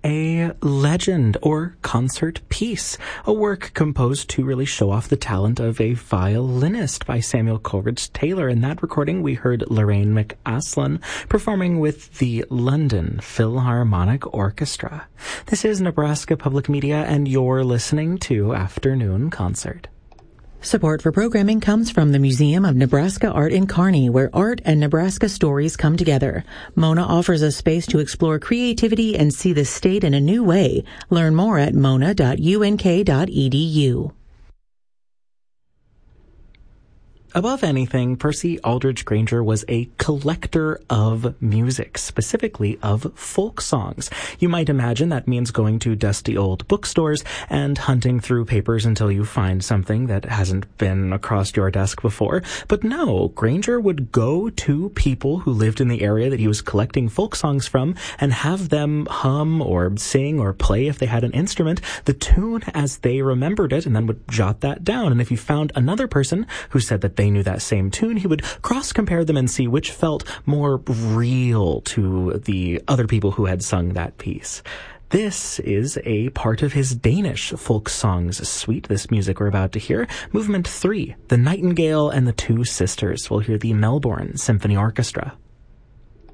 a legend or concert piece, a work composed to really show off the talent of a violinist by Samuel Coleridge Taylor. In that recording, we heard Lorraine McAslan performing with the London Philharmonic Orchestra. This is Nebraska Public Media, and you're listening to Afternoon Concert. Support for programming comes from the Museum of Nebraska Art in Kearney, where art and Nebraska stories come together. Mona offers a space to explore creativity and see the state in a new way. Learn more at mona.unk.edu. Above anything, Percy Aldridge Granger was a collector of music, specifically of folk songs. You might imagine that means going to dusty old bookstores and hunting through papers until you find something that hasn't been across your desk before. But no, Granger would go to people who lived in the area that he was collecting folk songs from and have them hum or sing or play, if they had an instrument, the tune as they remembered it, and then would jot that down. And if you found another person who said that they knew that same tune, he would cross-compare them and see which felt more real to the other people who had sung that piece. This is a part of his Danish folk songs suite, this music we're about to hear. Movement 3, The Nightingale and the Two Sisters. We'll hear the Melbourne Symphony Orchestra.